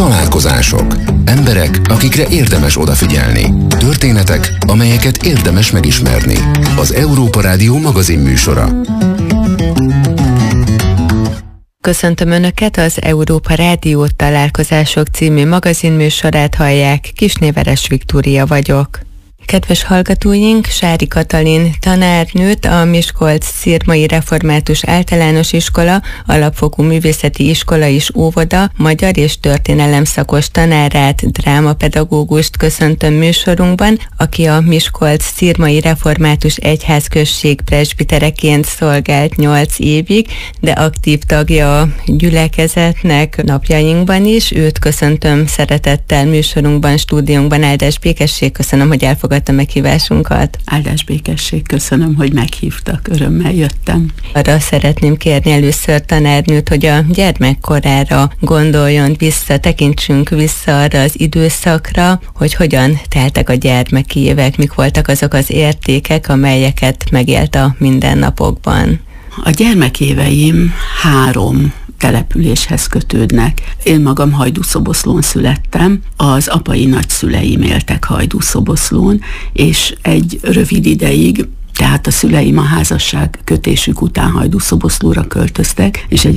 Találkozások. Emberek, akikre érdemes odafigyelni. Történetek, amelyeket érdemes megismerni. Az Európa Rádió magazinműsora. Köszöntöm Önöket, az Európa Rádió Találkozások című magazinműsorát hallják, Kisnéveres Viktória vagyok. Kedves hallgatóink, Sári Katalin tanárnőt, a Miskolc-Szirmai Református Általános Iskola, Alapfokú Művészeti Iskola és Óvoda, magyar és történelem szakos tanárát, drámapedagógust köszöntöm műsorunkban, aki a Miskolc-Szirmai Református Egyházközség presbitereként szolgált 8 évig, de aktív tagja a gyülekezetnek napjainkban is. Őt köszöntöm szeretettel műsorunkban, stúdiónkban. Áldás békesség, köszönöm, hogy elfogadta a meghívásunkat. Áldás békesség, köszönöm, hogy meghívtak, örömmel jöttem. Arra szeretném kérni először tanárnőt, hogy a gyermekkorára gondoljon vissza, tekintsünk vissza arra az időszakra, hogy hogyan teltek a gyermeki évek, mik voltak azok az értékek, amelyeket megélt a mindennapokban. A gyermekéveim 3 településhez kötődnek. Én magam Hajdúszoboszlón születtem, az apai nagyszüleim éltek Hajdúszoboszlón, és egy rövid ideig, tehát a szüleim a házasság kötésük után Hajdúszoboszlóra költöztek, és egy